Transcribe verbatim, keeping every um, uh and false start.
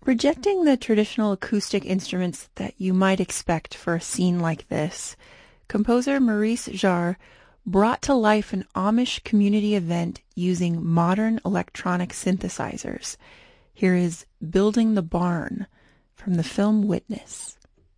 Rejecting the traditional acoustic instruments that you might expect for a scene like this, composer Maurice Jarre brought to life an Amish community event using modern electronic synthesizers. Here is Building the Barn from the film Witness.